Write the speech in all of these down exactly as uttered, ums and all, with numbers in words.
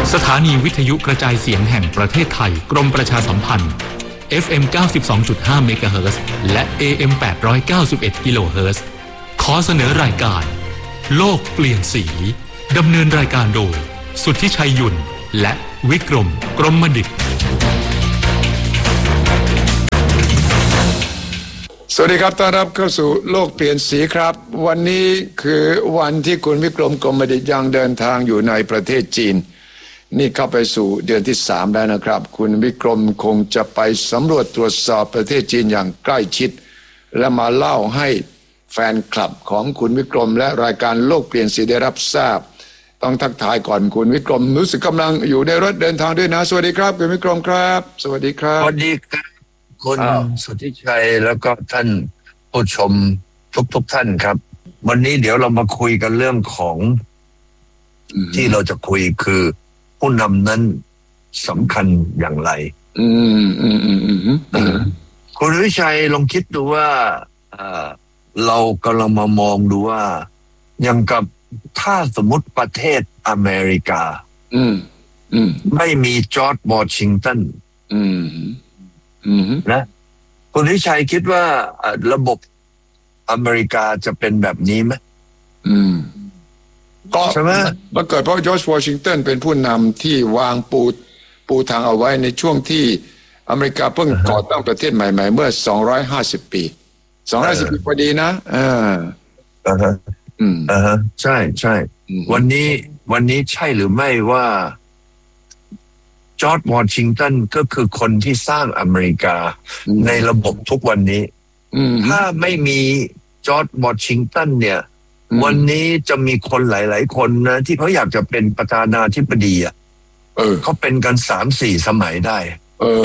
สถานีวิทยุกระจายเสียงแห่งประเทศไทยกรมประชาสัมพันธ์ เอฟ เอ็ม เก้าสิบสองจุดห้า เมกะเฮิรตซ์และ เอ เอ็ม แปดร้อยเก้าสิบเอ็ด กิโลเฮิรตซ์ขอเสนอรายการโลกเปลี่ยนสีดำเนินรายการโดยสุทธิชัยยุ่นและวิกรมกรมดิษฐ์สวัสดีครับต้อนรับเข้าสู่โลกเปลี่ยนสีครับวันนี้คือวันที่คุณวิกรมกรมดิษฐ์ยังเดินทางอยู่ในประเทศจีนนี่เข้าไปสู่เดือนที่สามแล้วนะครับคุณวิกรมคงจะไปสำรวจตรวจสอบประเทศจีนอย่างใกล้ชิดและมาเล่าให้แฟนคลับของคุณวิกรมและรายการโลกเปลี่ยนสีได้รับทราบต้องทักทายก่อนคุณวิกรมรู้สึกกำลังอยู่ในรถเดินทางด้วยนะสวัสดีครับคุณวิกรมครับสวัสดีครับสวัสดีครับคุณสุทธิชัยแล้วก็ท่านผู้ชมทุกทุกท่านครับวันนี้เดี๋ยวเรามาคุยกันเรื่องของที่เราจะคุยคือผู้นำนั้นสำคัญอย่างไรอืมอืมอืมอืมคุณวิชัยลองคิดดูว่าเรากำลังมามองดูว่าอย่างกับถ้าสมมติประเทศอเมริกาอืมอืมไม่มีจอร์จวอชิงตันอืมอืมนะคุณวิชัยคิดว่าระบบอเมริกาจะเป็นแบบนี้ไหมอืมก็ใช่ไหมมันเกิดเพราะจอร์จวอชิงตันเป็นผู้นำที่วางปูปูทางเอาไว้ในช่วงที่อเมริกาเพิ่งก่อตั้งประเทศใหม่ๆเมื่อสองร้อยห้าสิบปีสองร้อยห้าสิบปีพอดีนะอ่าอ่าฮะอืมอ่าฮะใช่ใช่วันนี้วันนี้ใช่หรือไม่ว่าจอร์จวอชิงตันก็คือคนที่สร้างอเมริกาในระบบทุกวันนี้ถ้าไม่มีจอร์จวอชิงตันเนี่ยวันนี้จะมีคนหลายๆคนนะที่เขาอยากจะเป็นประธานาธิบดีอ่ะเออเขาเป็นกันสามสี่สมัยได้เออ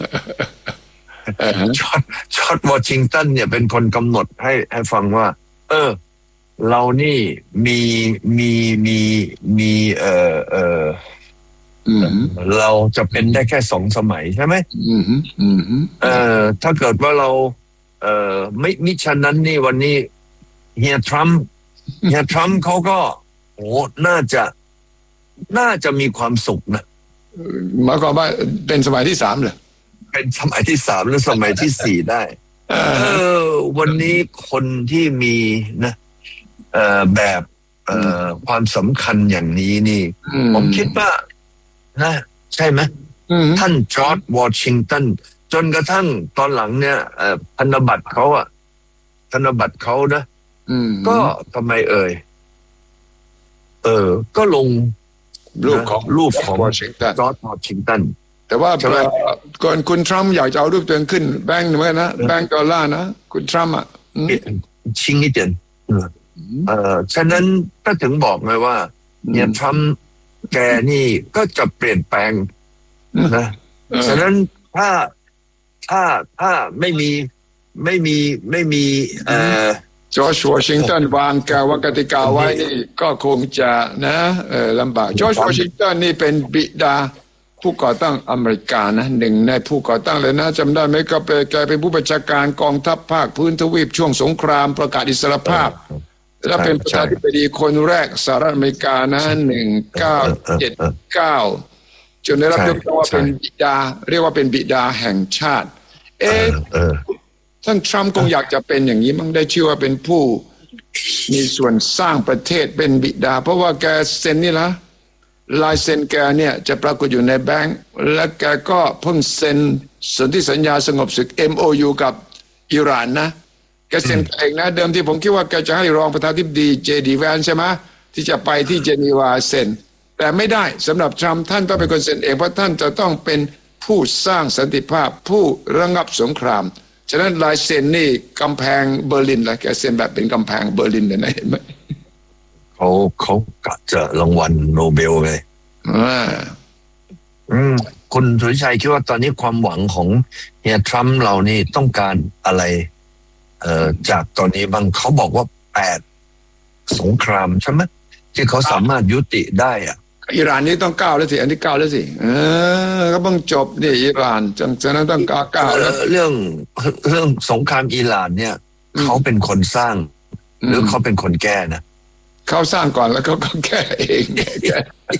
จอร์จจอร์จวอชิงตันเนี่ยเป็นคนกำหนดให้ให้ฟังว่าเออเรานี่มีมีมีมีเอ่อเอ่อเราจะเป็นได้แค่สองสมัยใช่ไหมอืมอืมเอ่อถ้าเกิดว่าเราเอ่อไม่มิฉะนั้นนี่วันนี้เฮียทรัมป์เฮียทรัมป์เขาก็โอ้น่าจะน่าจะมีความสุขนะหมายความว่าเป็นสมัยที่สามเลยเป็นสมัยที่สามหรือสมัยที่สี่ได้เออวันนี้คนที่มีนะเอ่อแบบเอ่อความสำคัญอย่างนี้นี่ผมคิดว่านะใช่ไหมท่านจอร์จวอชิงตันจนกระทั่งตอนหลังเนี่ยธนบัตรเขาอะธนบัตรเขานะก็ทำไมเอ่ยเออก็ลงรูปของรูปของจอร์จวอชิงตันแต่ว่าก่อนคุณทรัมป์อยากจะเอารูปตัวเองขึ้นแบงค์เหมือนนะแบงค์ดอลลาร์นะคุณทรัมป์อ่ะชิงนิดเดียวเออฉะนั้นก็ถึงบอกไงว่าเนี่ยทรัมป์แกนี่ก็จะเปลี่ยนแปลงนะฉะนั้นถ้าถ้าถ้าไม่มีไม่มีไม่มีเอ่อจอร์จวอชิงตันวางกาวกติกาไว้นี่ก็คงจะนะเออลำบากจอร์จวอชิงตันนี่เป็นบิดาผู้ก่อตั้งอเมริกานะหนึ่งในผู้ก่อตั้งเลยนะจำได้ไหมก็เป็นแกเป็นผู้บัญชาการกองทัพภาคพื้นทวีปช่วงสงครามประกาศอิสรภาพและเป็นประธานาธิบดีคนแรกสหรัฐอเมริกานะหนึ่งเก้าเจ็ดเก้าจนได้รับยกย่องว่าเป็นบิดาเรียกว่าเป็นบิดาแห่งชาติเอ๊ะท่านทรัมป์คงอยากจะเป็นอย่างนี้มั้งได้ชื่อว่าเป็นผู้มีส่วนสร้างประเทศเป็นบิดาเพราะว่าแกเซ็นนี่ละลายเซ็นแกเนี่ยจะปรากฏอยู่ในแบงก์และแกก็เพิ่งเซ็นสนธิสัญญาสงบศึก เอ็ม โอ ยู กับอิหร่านนะแกเซ็นเองนะเดิมที่ผมคิดว่าแกจะให้รองประธานาธิบดีเจดีแวนใช่ไหมที่จะไปที่เจนีวาเซ็นแต่ไม่ได้สำหรับทรัมป์ท่านต้องเป็นคนเซ็นเองเพราะท่านจะต้องเป็นผู้สร้างสันติภาพผู้ระงับสงครามฉะนั้นลายเซ็นนี่กำแพงเบอร์ลินแหละแกเซ็นแบบเป็นกำแพงเบอร์ลินเลยนะเห็นไหมเขาเขากะจะรางวัลโนเบลไงอ่าอืมคุณสุริชัยคิดว่าตอนนี้ความหวังของเฮียทรัมป์เรานี่ต้องการอะไรเอ่อจากตอนนี้บางเขาบอกว่าแปดสงครามใช่ไหมที่เขาสามารถยุติได้อ่ะอิหร่านนี่ต้องก้าวแล้วสิอันที่ก้าวแล้วสิเออก็ต้องจบนี่อิหร่านจังฉะนั้นต้องก้าวก้าวแล้วเรื่องเรื่องสงครามอิหร่านเนี่ยเขาเป็นคนสร้างหรือเขาเป็นคนแก้นะเขาสร้างก่อนแล้วเขาก็แก้เองแก้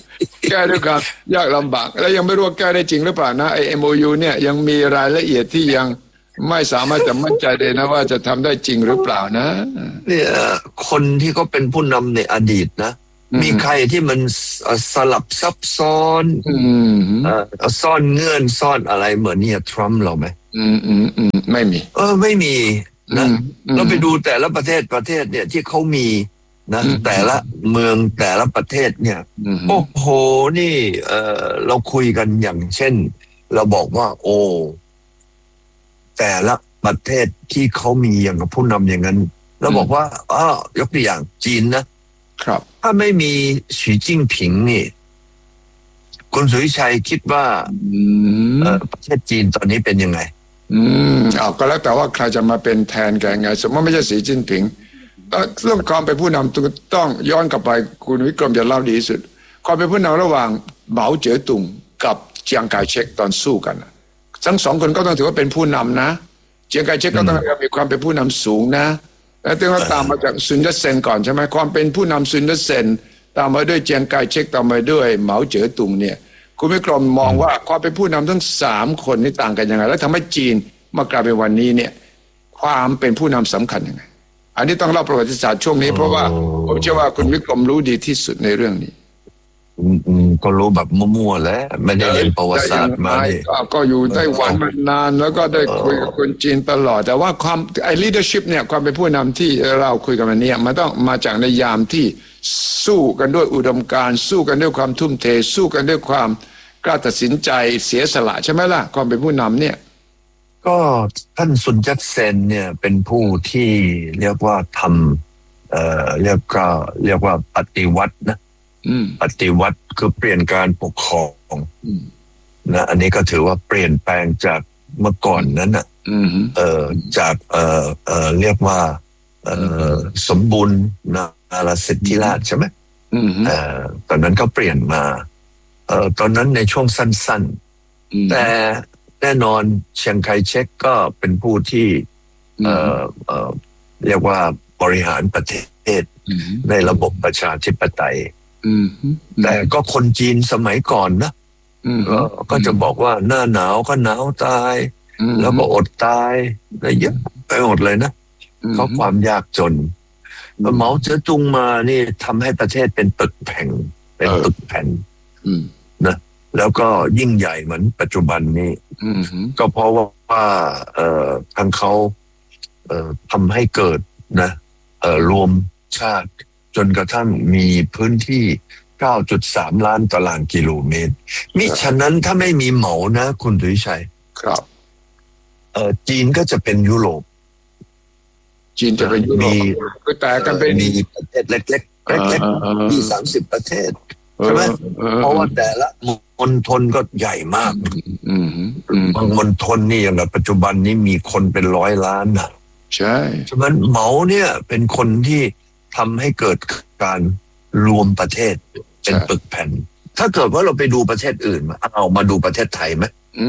แก้ด้วยความยากลำบากแล้วยังไม่รู้ว่าแก้ได้จริงหรือเปล่านะไอ เอ็ม โอ ยู เนี่ยยังมีรายละเอียดที่ยังไม่สามารถจะมั่นใจเลยนะว่าจะทำได้จริงหรือเปล่านะเนี่ยคนที่เขาเป็นผู้นำในอดีตนะมีใครที่มันสลับซับซ้อนซ่อนเงื่อนซ่อนอะไรเหมือนเนี่ยทรัมป์เราไหมอืมอืมอืมไม่มีเออไม่มีนะเราไปดูแต่ละประเทศประเทศเนี่ยที่เขามีนะแต่ละเมืองแต่ละประเทศเนี่ยโอ้โหนี่เออเราคุยกันอย่างเช่นเราบอกว่าโอ้แต่ละประเทศที่เขามีอย่างกับผู้นำอย่างนั้นเราบอกว่าอ้อยกตัวอย่างจีนนะครับถ้าไม่มีสีจิ้งผิงนี่คุณสุวิชัยคิดว่าประเทศจีนตอนนี้เป็นยังไงอืมอ้าวก็แล้วแต่ว่าใครจะมาเป็นแทนแกไงสมมติไม่ใช่สีจิ้นผิงเรื่องความเป็นผู้นำต้องย้อนกลับไปคุณวิกรมจะเล่าดีที่สุดความเป็นผู้นำระหว่างเหมาเจ๋อตุงกับเจียงไคเชกตอนสู้กันทั้งสองคนก็ต้องถือว่าเป็นผู้นำนะเจียงไคเชกก็ต้องมีความเป็นผู้นำสูงนะแล้วต้องตามมาจากซุนยัตเซนก่อนใช่ไหมความเป็นผู้นำซุนยัตเซนตามมาด้วยเจียงไคเชกตามมาด้วยเหมาเจ๋อตุงเนี่ยคุณวิกรมมองว่าความเป็นผู้นำทั้งสามคนนี่ต่างกันยังไงแล้วทำให้จีนมากลายเป็นวันนี้เนี่ยความเป็นผู้นำสำคัญยังไงอันนี้ต้องเล่าประวัติศาสตร์ช่วงนี้เพราะว่าผมเชื่อว่าคุณวิกรมรู้ดีที่สุดในเรื่องนี้ก็รู้แบบมั่วๆแล้วไม่ได้เรียนประวัติศาสตร์มาเนี่ยก็อยู่ไต้หวันมานานแล้วก็ได้คุยกับคนจีนตลอดแต่ว่าความไอ้ leadership เนี่ยความเป็นผู้นำที่เราคุยกันวันนี้มันต้องมาจากในยามที่สู้กันด้วยอุดมการณ์สู้กันด้วยความทุ่มเทสู้กันด้วยความกล้าตัดสินใจเสียสละใช่ไหมล่ะความเป็นผู้นำเนี่ยก็ท่านซุนยัตเซนเนี่ยเป็นผู้ที่เรียกว่าทำเอ่อเรียกก็เรียกว่าปฏิวัตินะปฏิวัติคือเปลี่ยนการปกครองนะอันนี้ก็ถือว่าเปลี่ยนแปลงจากเมื่อก่อนนั้นอ่ะเอ่อจากเอ่อเอ่อเรียกว่าเอ่อสมบูรณ์นาราสิทธิราชใช่ไหมเอ่อตอนนั้นก็เปลี่ยนมาเอ่อตอนนั้นในช่วงสั้นๆแต่แน่นอนเชียงไคเชกก็เป็นผู้ที่เอ่อเอ่อเรียกว่าบริหารประเทศในระบบประชาธิปไตยแต่ก็คนจีนสมัยก่อนนะก็จะบอกว่าหน้าหนาวก็หนาวตายแล้วก็อดตายอะไรเยอะไปหมดเลยนะเพราะความยากจนเหมาเจ๋อตุงมานี่ทำให้ประเทศเป็นตึกแผ่นเป็นตึกแผ่นนะแล้วก็ยิ่งใหญ่เหมือนปัจจุบันนี้ก็เพราะว่าเอ่อทางเขาเอ่อทำให้เกิดนะเอ่อรวมชาติจนกระทั่งมีพื้นที่ เก้าจุดสาม ล้านตารางกิโลเมตรมิฉะนั้นถ้าไม่มีเหมานะคุณดุยชัยครับเอ่อจีนก็จะเป็นยุโรปจีนจะเป็นยุโรปก็แต่กันเป็นมีประเทศเล็กๆเล็กๆมีสามสิบประเทศใช่ไหมเพราะว่าแต่ละมณฑลก็ใหญ่มากบางมณฑลนี่อย่างปัจจุบันนี้มีคนเป็นร้อยล้านนะใช่ฉะนั้นเหมาเนี่ยเป็นคนที่ทำให้เกิดการรวมประเทศเป็นปึกแผ่นถ้าเกิดว่าเราไปดูประเทศอื่นมาเอามาดูประเทศไทยไหม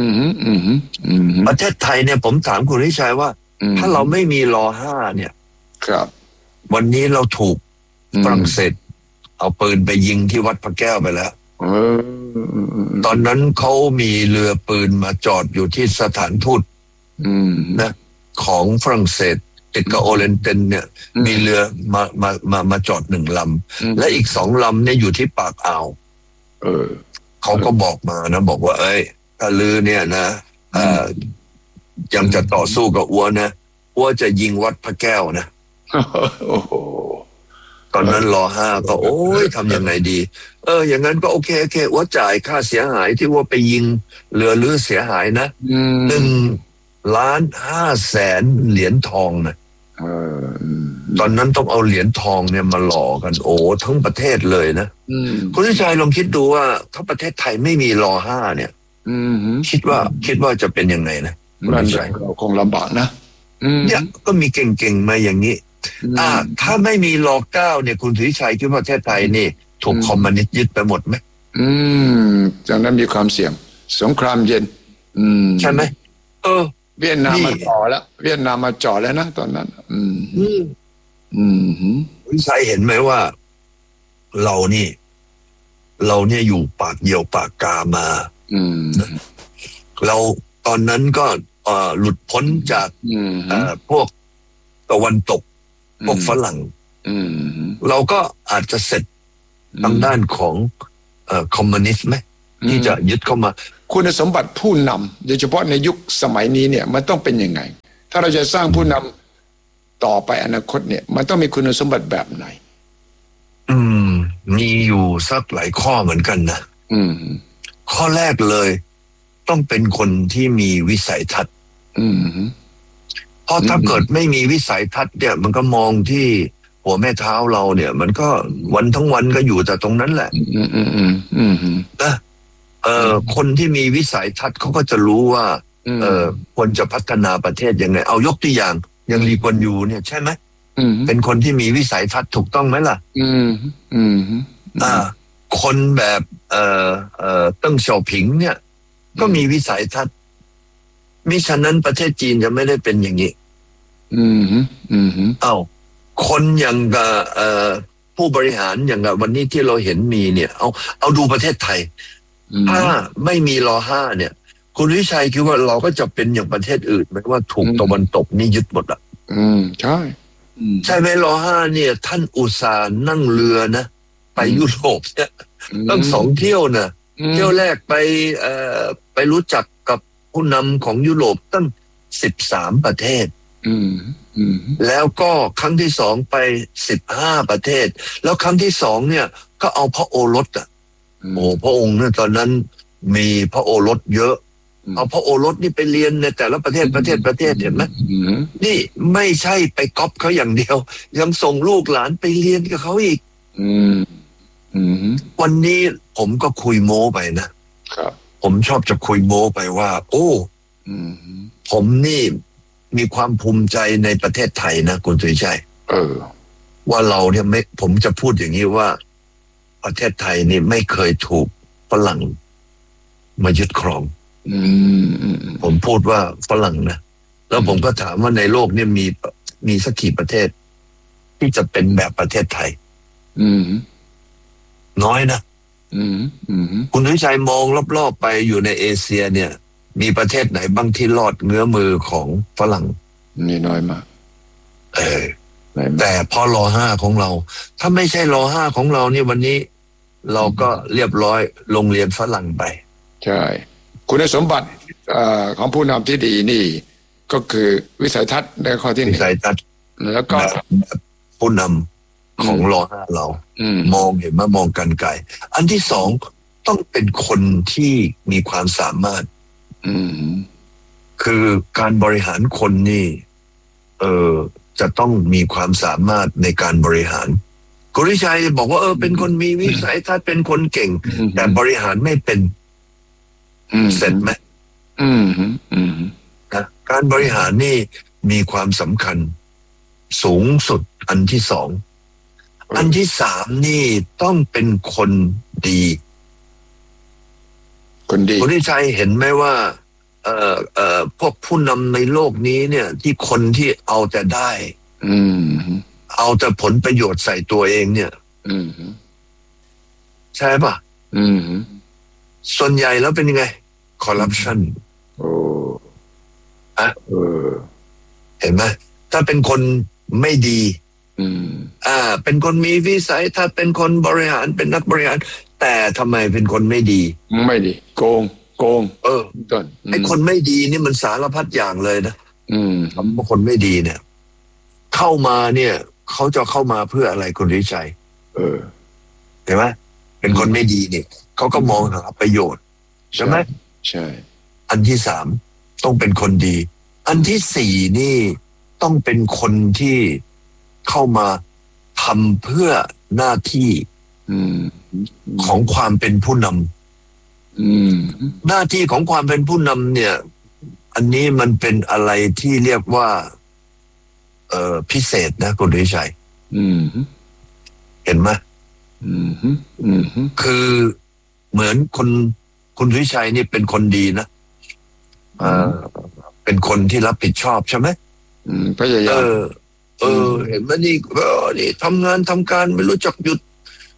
ประเทศไทยเนี่ยผมถามคุณวิชัยว่าถ้าเราไม่มีรอห้าเนี่ยครับวันนี้เราถูกฝรั่งเศสเอาปืนไปยิงที่วัดพระแก้วไปแล้วตอนนั้นเขามีเรือปืนมาจอดอยู่ที่สถานทูตนะของฝรั่งเศสติดกับโอเลนเตนเนี่ยมีเรือมามามามาจอดหนึ่งลำและอีกสองลำเนี่ยอยู่ที่ปากอ่าวเออเขาก็บอกมานะบอกว่าเอ้ยถ้าลือเนี่ยนะอ่ายังจะต่อสู้กับอัวนะอัวจะยิงวัดพระแก้วนะโอ้โหตอนนั้นรอห้าก็โอ้ยทำยังไงดีเอออย่างนั้นก็โอเคโอเคอัวจ่ายค่าเสียหายที่ว่าไปยิงเรือลือเสียหายนะหนึ่งล้านห้าแสนเหรียญทองนะตอนนั้นต้องเอาเหรียญทองเนี่ยมาหล่อกันโอ้ทั้งประเทศเลยนะคุณวิชัยลองคิดดูว่าถ้าประเทศไทยไม่มีรอห้าเนี่ยคิดว่าคิดว่าจะเป็นยังไงนะคุณวิชัยเราคงลำบากนะเนี่ยก็มีเก่งๆมาอย่างนี้อ่าถ้าไม่มีรอเก้าเนี่ยคุณวิชัยคิดว่าประเทศไทยนี่ถูกคอมมิวนิสต์ยึดไปหมดไหมอืมจากนั้นมีความเสี่ยงสงครามเย็นอืมใช่ไหมเออเวียดนามมาจ่อแล้วเวียดนามมาจ่อแล้วนะตอนนั้นอืมอืมคุณชัยเห็นไหมว่าเรานี่เราเนี่ยอยู่ปากเหยี่ยวปากกามาอืมเราตอนนั้นก็เอ่อหลุดพ้นจากอืมเอ่อพวกตะวันตกพวกฝรั่งอืมเราก็อาจจะเสร็จทางด้านของเอ่อคอมมิวนิสต์ไหมที่จะยึดเข้ามาคุณสมบัติผู้นำโดยเฉพาะในยุคสมัยนี้เนี่ยมันต้องเป็นยังไงถ้าเราจะสร้างผู้นำต่อไปอนาคตเนี่ยมันต้องมีคุณสมบัติแบบไหนอืมมีอยู่สักหลายข้อเหมือนกันนะอืมข้อแรกเลยต้องเป็นคนที่มีวิสัยทัศน์อืมเพราะถ้าเกิดไม่มีวิสัยทัศน์เนี่ยมันก็มองที่หัวแม่เท้าเราเนี่ยมันก็วันทั้งวันก็อยู่แต่ตรงนั้นแหละอืมอืมอืมอืมนะเอ่อคนที่มีวิสัยทัศน์เขาก็จะรู้ว่าเอ่อควรจะพัฒนาประเทศยังไงเอายกตัวอย่างอย่างลีกวนยูเนี่ยใช่ไหมเป็นคนที่มีวิสัยทัศน์ถูกต้องไหมล่ะอืมอืมอ่าคนแบบเอ่อเอ่อเติ้งเสี่ยวผิงเนี่ยก็มีวิสัยทัศน์มิฉะนั้นประเทศจีนจะไม่ได้เป็นอย่างนี้อืมอืมเอ้าคนอย่างกับเอ่อผู้บริหารอย่างกับวันนี้ที่เราเห็นมีเนี่ยเอาเอาดูประเทศไทยถ้าไม่มีรอห้าเนี่ยคุณวิชัยคิดว่าเราก็จะเป็นอย่างประเทศอื่นไหมว่าถูกตะวันตกนี่ยึดหมดอ่ะอืมใช่ใช่ไหมรอห้าเนี่ยท่านอุตส่าห์นั่งเรือนะไปยุโรปเนี่ยตั้งสองเที่ยวนะเที่ยวแรกไปเอ่อไปรู้จักกับผู้นำของยุโรปตั้งสิบสามประเทศแล้วก็ครั้งที่สองไปสิบห้าประเทศแล้วครั้งที่สองเนี่ยก็เอาพระโอรสอ่ะโอ้พระองค์เนี่ยตอนนั้นมีพระโอรสเยอะเอาพระโอรสนี่ไปเรียนในแต่ละประเทศประเทศประเทศเห็นไหมนี่ไม่ใช่ไปก๊อปเขาอย่างเดียวยังส่งลูกหลานไปเรียนกับเขาอีกวันนี้ผมก็คุยโม้ไปนะครับผมชอบจะคุยโม้ไปว่าโอ้ผมนี่มีความภูมิใจในประเทศไทยนะคุณสุริชัยเออว่าเราเนี่ยไม่ผมจะพูดอย่างนี้ว่าประเทศไทยนี่ไม่เคยถูกฝรั่งมายึดครองผมพูดว่าฝรั่งนะแล้วผมก็ถามว่าในโลกเนี่ยมีมีสักกี่ประเทศที่จะเป็นแบบประเทศไทยน้อยนะคุณวิชัยมองรอบๆไปอยู่ในเอเชียเนี่ยมีประเทศไหนบ้างที่รอดเงื้อมือของฝรั่งนี่น้อยมากเออแต่พอรอห้าของเราถ้าไม่ใช่รอห้าของเรานี่วันนี้เราก็เรียบร้อยโรงเรียนฝรั่งไปใช่คุณสมบัติของผู้นำที่ดีนี่ก็คือวิสัยทัศน์ในข้อที่หนึ่งวิสัยทัศน์แล้วก็ผู้นำของรอห้าเรามองเห็นว่ามองกันไกลอันที่สองต้องเป็นคนที่มีความสามารถคือการบริหารคนนี่เออจะต้องมีความสามารถในการบริหารคุณวิชัยบอกว่าเออเป็นคนมีวิสัยทัศน์เป็นคนเก่งแต่บริหารไม่เป็นเสร็จไหมนะการบริหารนี่มีความสำคัญสูงสุดอันที่สองอันที่สามนี่ต้องเป็นคนดีคนดีคุณวิชัยเห็นไหมว่าเอ่อเอ่อพวกผู้นำในโลกนี้เนี่ยที่คนที่เอาแต่ได้อืมเอาแต่ผลประโยชน์ใส่ตัวเองเนี่ยอืมใช่ป่ะอืมส่วนใหญ่แล้วเป็นยังไงคอร์รัปชันโอ้อะเออเห็นไหมถ้าเป็นคนไม่ดีอืมอ่าเป็นคนมีวิสัยถ้าเป็นคนบริหารเป็นนักบริหารแต่ทำไมเป็นคนไม่ดีไม่ดีโกงโกงเออต้นไอ้คนไม่ดีนี่มันสารพัดอย่างเลยนะอืมคำว่าคนไม่ดีเนี่ยเข้ามาเนี่ยเขาจะเข้ามาเพื่ออะไรคุณวิชัยเออเห็นไหมเป็นคนไม่ดีเนี่ยเขาก็มองหาประโยชน์ใช่ไหมใช่อันที่สามต้องเป็นคนดีอันที่สี่นี่ต้องเป็นคนที่เข้ามาทำเพื่อหน้าที่ของความเป็นผู้นำหน้าที่ของความเป็นผู้นำเนี่ยอันนี้มันเป็นอะไรที่เรียกว่าเอ่อพิเศษนะคุณวิชัยเห็นไหมคือเหมือนคนคุณวิชัยนี่เป็นคนดีนะเป็นคนที่รับผิดชอบใช่ไหมพยายามเออเออเห็นไหมนี่เออนี่ทำงานทำการไม่รู้จักหยุด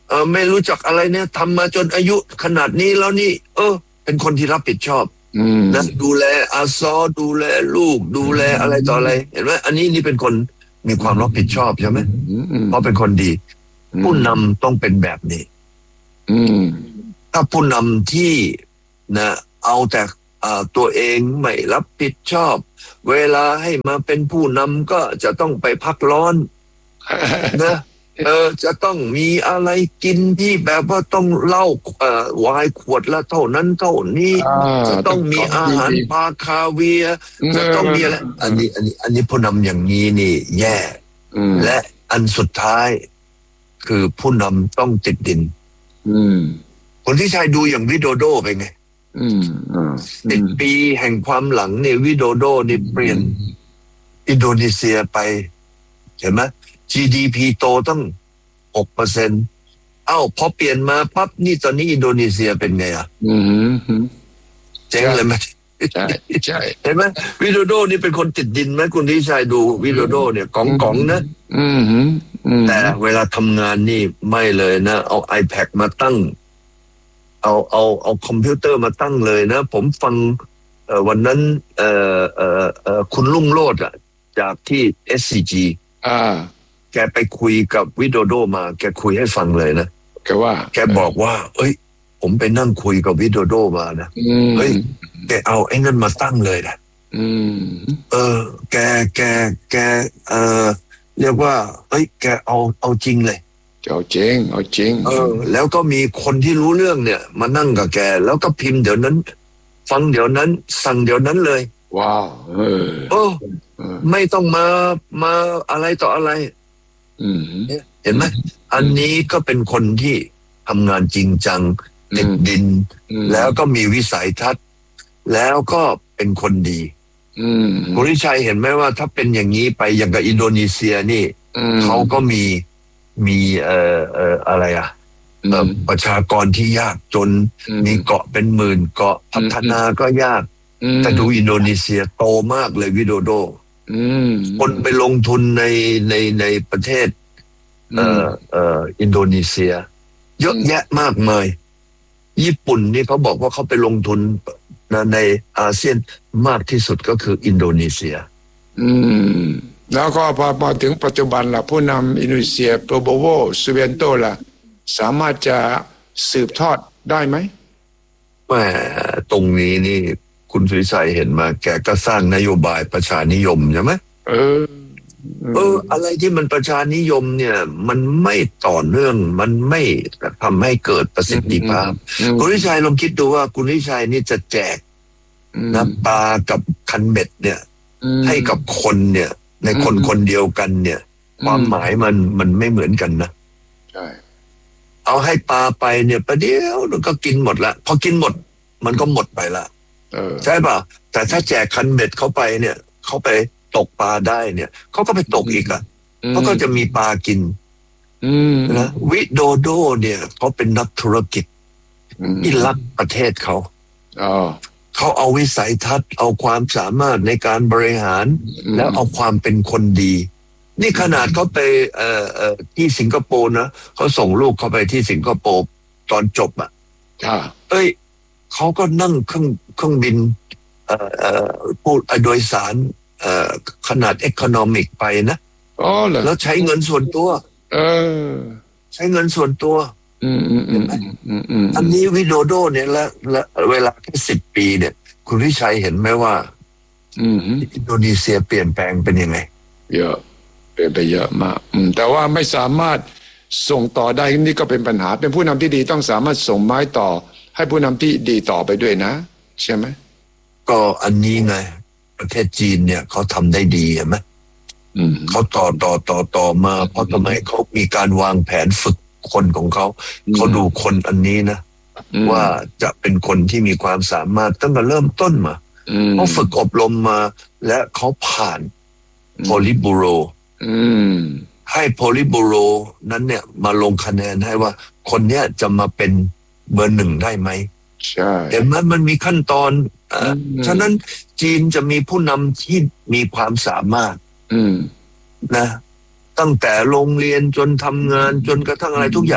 เออไม่รู้จักอะไรเนี่ยทำมาจนอายุขนาดนี้แล้วนี่เออเป็นคนที่รับผิดชอบนะดูแลอาซอดูแลลูกดูแลอะไรต่ออะไรเห็นไหมอันนี้นี่เป็นคนมีความรับผิดชอบใช่ไหมเพราะเป็นคนดีผู้นำต้องเป็นแบบนี้ถ้าผู้นำที่นะเอาแต่ตัวเองไม่รับผิดชอบเวลาให้มาเป็นผู้นำก็จะต้องไปพักร้อนนะเออจะต้องมีอะไรกินที่แบบว่าต้องเหล้าเอ่อวายขวดละเท่านั้นเท่านี้จะต้องมีอาหารปลาคาเวียจะต้องมีอะไรอันนี้อันนี้อันนี้ผู้นำอย่างนี้นี่แย่และอันสุดท้ายคือผู้นำต้องติดดินคนที่ชายดูอย่างวิโดโดไปไงสิบปีแห่งความหลังเนี่ยวิโดโดนี่เปลี่ยนอินโดนีเซียไปเห็นไหม จี ดี พี โตตั้ง หกเปอร์เซ็นต์ เอ้าพอเปลี่ยนมาปั๊บนี่ตอนนี้อินโดนีเซียเป็นไงอ่ะเจ๊งเลยไหมใช่ใช่เห็นไหมวิโดโดนี่เป็นคนติดดินไหมคุณที่ชายดูวิโดโดเนี่ยกองกองนะแต่เวลาทำงานนี่ไม่เลยนะเอา iPad มาตั้งเอาเอาเอาคอมพิวเตอร์มาตั้งเลยนะผมฟังเอ่อวันนั้นเอ่อเอ่อเอ่อคุณลุ่งโลดอ่ะจากที่ เอส ซี จีอ่าแกไปคุยกับวิโดโดมาแกคุยให้ฟังเลยนะแกว่าแกบอกว่าเอ้ยผมไปนั่งคุยกับวิโดโดมานะเฮ้ยแกเอาไอ้นั่นมาตั้งเลยนะเออแกแกแกเออเรียกว่าเอ้ยแกเอาเอาจริงเลยเอาจริงเอาจริงเออแล้วก็มีคนที่รู้เรื่องเนี่ยมานั่งกับแกแล้วก็พิมพ์เดี๋ยวนั้นฟังเดี๋ยวนั้นสั่งเดี๋ยวนั้นเลยว้าวเออเออไม่ต้องมามาอะไรต่ออะไรเห็นไหมอันนี้ก็เป็นคนที่ทำงานจริงจังติดดินแล้วก็มีวิสัยทัศน์แล้วก็เป็นคนดีคุณวิชัยเห็นไหมว่าถ้าเป็นอย่างนี้ไปอย่างกับอินโดนีเซียนี่เขาก็มีมีเอ่อเอ่ออะไรอ่ะประชากรที่ยากจนมีเกาะเป็นหมื่นเกาะพัฒนาก็ยากแต่ดูอินโดนีเซียโตมากเลยวิโดโดคนไปลงทุนในในในประเทศเอ่อเอ่ออินโดนีเซียเยอะแยะมากมายญี่ปุ่นนี่เขาบอกว่าเขาไปลงทุนในอาเซียนมากที่สุดก็คืออินโดนีเซียอืมแล้วก็พอพอถึงปัจจุบันล่ะผู้นำอินโดนีเซียโปรโบโวซูเวนโตล่ะสามารถจะสืบทอดได้ไหมแหมตรงนี้นี่คุณสุริชัยเห็นมาแกก็สร้างนโยบายประชานิยมใช่ไหมเออเอออะไรที่มันประชานิยมเนี่ยมันไม่ต่อเนื่องมันไม่ทำให้เกิดประสิทธิภาพคุณวิชัยลองคิดดูว่าคุณวิชัยนี่จะแจกน้ำปลากับคันเบ็ดเนี่ยให้กับคนเนี่ยในคนคนเดียวกันเนี่ยความหมายมันมันไม่เหมือนกันนะใช่เอาให้ปลาไปเนี่ยประเดี๋ยวมันก็กินหมดละพอกินหมดมันก็หมดไปละใช่ป่ะแต่ถ้าแจกคันเบ็ดเข้าไปเนี่ยเขาไปตกปลาได้เนี่ยเขาก็ไปตกอีกอ่ะเขาก็จะมีปลากินนะวิโดโดเนี่ยเขาเป็นนักธุรกิจที่รักประเทศเขาเขาเอาวิสัยทัศน์เอาความสามารถในการบริหารแล้วเอาความเป็นคนดีนี่ขนาดเขาไปเอ่อเอ่อที่สิงคโปร์นะเขาส่งลูกเขาไปที่สิงคโปร์ตอนจบอ่ะเอ้ยเขาก็นั่งเครื่องเครื่องบินเอ่อเอ่อผู้โดยสารเอ่อขนาดเอคอนอมิกไปนะอ๋อเหรอแล้วใช้เงินส่วนตัวเออใช้เงินส่วนตัวอืมอืมอืมอืมอันนี้วิโดโดเนี่ยละละเวลาแค่สิบปีเนี่ยคุณวิชัยเห็นไหมว่าอินโดนีเซียเปลี่ยนแปลงเป็นยังไงเยอะเปลี่ยนไปเยอะมากแต่ว่าไม่สามารถส่งต่อได้นี่ก็เป็นปัญหาเป็นผู้นำที่ดีต้องสามารถส่งไม้ต่อให้ผู้นำที่ดีต่อไปด้วยนะใช่ไหมก็อันนี้ไงประเทศจีนเนี่ยเขาทำได้ดีเห็นไหมเขาต่อต่อต่อต่อมาเพราะทำไมเขามีการวางแผนฝึกคนของเขาเขาดูคนอันนี้นะว่าจะเป็นคนที่มีความสามารถตั้งแต่เริ่มต้นมาเขาฝึกอบรมมาและเขาผ่านโพลิบูโรให้โพลิบูโรนั้นเนี่ยมาลงคะแนนให้ว่าคนเนี้ยจะมาเป็นเบอร์หนึ่งได้ไหมใช่เห็นไหมมันมีขั้นตอนฉะนั้นจีนจะมีผู้นำที่มีความสามารถนะตั้งแต่โรงเรียนจนทำงานจนกระทั่งอะไรทุกอย่าง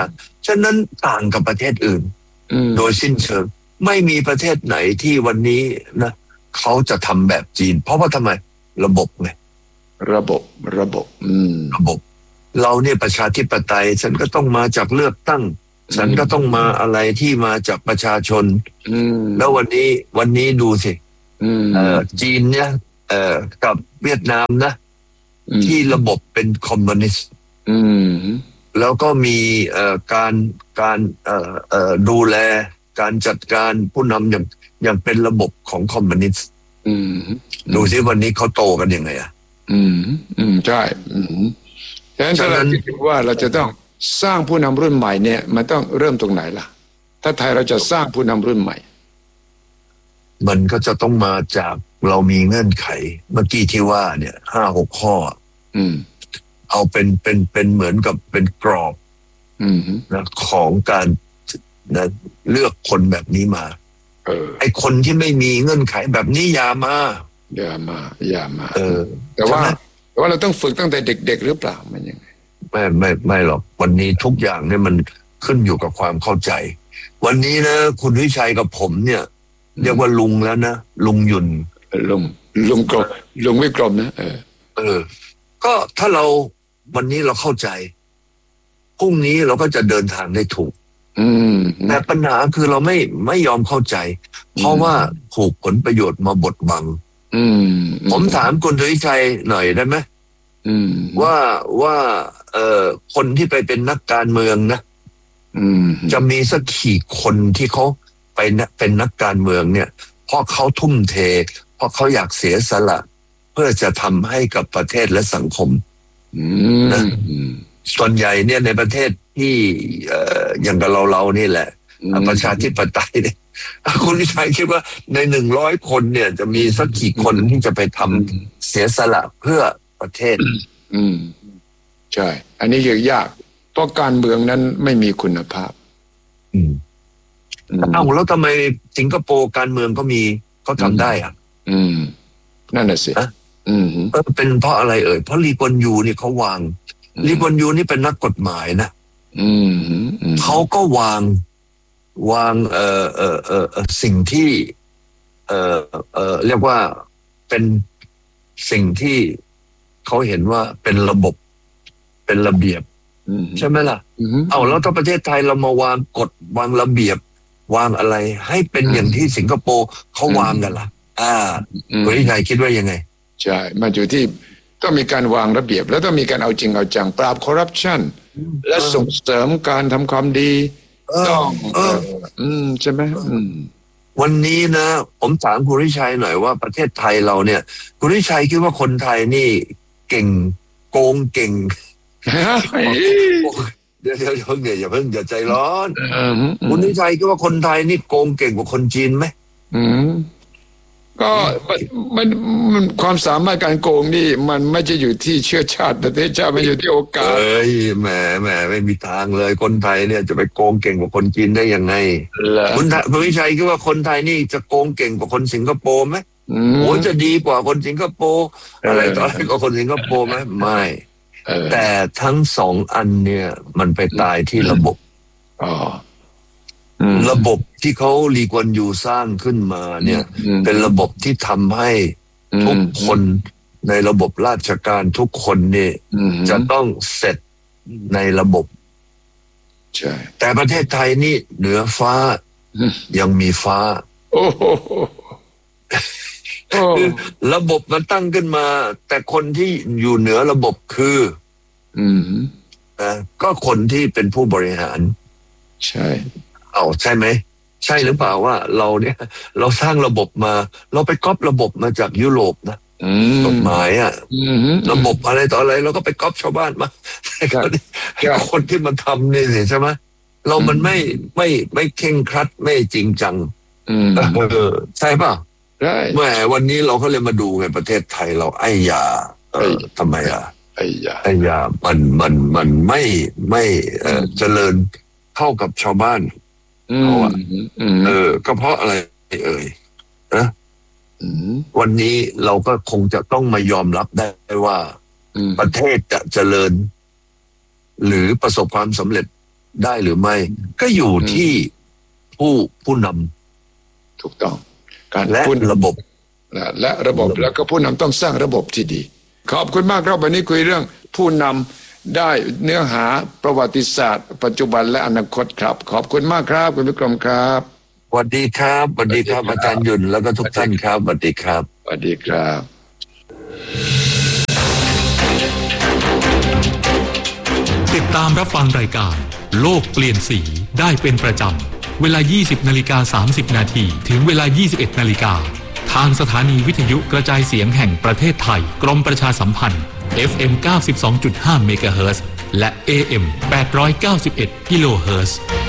ฉะนั้นต่างกับประเทศอื่นโดยสิ้นเชิงไม่มีประเทศไหนที่วันนี้นะเขาจะทำแบบจีนเพราะว่าทำไมระบบไงระบบระบบอืมระบบเราเนี่ยประชาธิปไตยฉันก็ต้องมาจากเลือกตั้งฉันก็ต้องมาอะไรที่มาจากประชาชนแล้ววันนี้วันนี้ดูสิจีนเนี่ยกับเวียดนามนะที่ระบบเป็นคอมมิวนิสต์แล้วก็มีการการดูแลการจัดการผู้นำอย่างอย่างเป็นระบบของคอมมิวนิสต์ดูสิวันนี้เขาโตกันยังไงอ่ะอืมอืมใช่อืมดังนั้นเราคิดว่าเราจะต้องสร้างผู้นำรุ่นใหม่เนี่ยมันต้องเริ่มตรงไหนล่ะถ้าไทยเราจะสร้างผู้นำรุ่นใหม่มันก็จะต้องมาจากเรามีเงื่อนไขเมื่อกี้ที่ว่าเนี่ยห้าหกข้ออืมเอาเป็นเป็นเป็นเหมือนกับเป็นกรอบอืมนะของการนะเลือกคนแบบนี้มาเออไอคนที่ไม่มีเงื่อนไขแบบนี้อย่ามาอย่ามาอย่ามาเออแต่ว่าแต่ว่าเราต้องฝึกตั้งแต่เด็กๆหรือเปล่ามันยังไงไม่ไม่ไม่หรอกวันนี้ทุกอย่างเนี่ยมันขึ้นอยู่กับความเข้าใจวันนี้นะคุณวิชัยกับผมเนี่ยเรียกว่าลุงแล้วนะลุงยุนลุงลุงกรมลุงไม่กรมนะเออเออก็ถ้าเราวันนี้เราเข้าใจพรุ่งนี้เราก็จะเดินทางได้ถูกอืมแต่ปัญหาคือเราไม่ไม่ยอมเข้าใจเพราะว่าถูกผลประโยชน์มาบดบังอืมผมถามคุณวิชัยหน่อยได้ไหมอืมว่าว่าเอ่อคนที่ไปเป็นนักการเมืองนะอืมจะมีสักกี่คนที่เขาไปเป็นนักการเมืองเนี่ยเพราะเขาทุ่มเทเพราะเขาอยากเสียสละเพื่อจะทำให้กับประเทศและสังคมนะส่วนใหญ่เนี่ยในประเทศที่เอ่ออย่างกับเราเรานี่แหละประชาธิปไตยเนี่ยคุณวิชัยคิดว่าในหนึ่งร้อยคนเนี่ยจะมีสักกี่คนที่จะไปทำเสียสละเพื่อประเทศอืมใช่อันนี้ยากเพราะการเมืองนั้นไม่มีคุณภาพอืมเอ้าแล้วทำไมสิงคโปร์การเมืองก็มีเขาทำได้อ่ะอืมนั่นน่ะสิอืมเออเป็นเพราะอะไรเอ่ยเพราะลีกวนยูนี่เขาวางลีกวนยูนี่เป็นนักกฎหมายนะอืมเขาก็วางวางเอ่อเอ่อเอ่อสิ่งที่เอ่อเอ่อเรียกว่าเป็นสิ่งที่เขาเห็นว่าเป็นระบบเป็นระเบียบใช่ไหมล่ะเอาแล้วถ้าประเทศไทยเรามาวางกฎวางระเบียบวางอะไรให้เป็นอย่างที่สิงคโปร์เขาวางกันล่ะอ่าคุณวิชัยคิดว่ายังไงใช่มันอยู่ที่ต้องมีการวางระเบียบแล้วต้องมีการเอาจริงเอาจังปราบคอร์รัปชันและส่งเสริมการทำความดีต้องเอออืมใช่ไหมอืมวันนี้นะผมถามคุณวิชัยหน่อยว่าประเทศไทยเราเนี่ยคุณวิชัยคิดว่าคนไทยนี่เก่งโกงเก่งเดี๋ยวเดี๋ยวเดี๋ยวอย่าเพิ่งอย่าใจร้อนคุณวิชัยคิดว่าคนไทยนี่โกงเก่งกว่าคนจีนไหมอืมก็มันมันความสามารถการโกงนี่มันไม่จะอยู่ที่เชื้อชาติประเทศชาติมันอยู่ที่โอกาสเอ้ยแหมแหมไม่มีทางเลยคนไทยเนี่ยจะไปโกงเก่งกว่าคนจีนได้ยังไงคุณคุณวิชัยคิดว่าคนไทยนี่จะโกงเก่งกว่าคนสิงคโปร์ไหมโอ้จะดีกว่าคนสิงคโปร์อะไรต่ออะไรกว่าคนสิงคโปร์ไหมไม่แต่ทั้งสองอันเนี่ยมันไปตายที่ระบบอ๋อระบบที่เขาลีกวนยูสร้างขึ้นมาเนี่ยเป็นระบบที่ทำให้ทุกคนในระบบราชการทุกคนเนี่ยจะต้องเสร็จในระบบใช่แต่ประเทศไทยนี่เหนือฟ้ายังมีฟ้าระบบมันตั้งขึ้นมาแต่คนที่อยู่เหนือระบบคือนะก็คนที่เป็นผู้บริหารใช่เอาใช่ไหมใช่หรือเปล่าว่าเราเนี่ยเราสร้างระบบมาเราไปก๊อประบบมาจากยุโรปนะกฎหมายอ่ะระบบอะไรต่ออะไรเราก็ไปก๊อปชาวบ้านมาคนที่มันทำนี่สิใช่ไหมเรามันไม่ไม่ไม่เข่งครัดไม่จริงจังเออใช่ป่ะใช่แหมวันนี้เราก็เลยมาดูไงประเทศไทยเราไอ้ยาเออทำไมอ่ะไอ้ยาไอ้ยามันมันมันไม่ไม่เจริญเท่ากับชาวบ้านเพราะว่าเออก็เพราะอะไรเอ่ยนะวันนี้เราก็คงจะต้องมายอมรับได้ว่าประเทศจะเจริญหรือประสบความสำเร็จได้หรือไม่ก็อยู่ที่ผู้ผู้นำถูกต้องการและผู้นำระบบและและระบบแล้วก็ผู้นำต้องสร้างระบบที่ดีขอบคุณมากครับวันนี้คุยเรื่องผู้นำได้เนื้อหาประวัติศาสตร์ ปัจจุบันและอนาคตครับขอบคุณมากครับคุณวิกรมครับสวัสดีครับสวัสดีครับอาจารย์หยุ่นแล้วก็ทุกท่านครับสวัสดีครับสวัสดีครับติดตามรับฟังรายการโลกเปลี่ยนสีได้เป็นประจำเวลา ยี่สิบนาฬิกาสามสิบนาทีถึงเวลา ยี่สิบเอ็ดนาฬิกาทางสถานีวิทยุกระจายเสียงแห่งประเทศไทยกรมประชาสัมพันธ์ เอฟ เอ็ม เก้าสิบสองจุดห้า เมกะเฮิรตซ์และ เอ เอ็ม แปดร้อยเก้าสิบเอ็ด กิโลเฮิรตซ์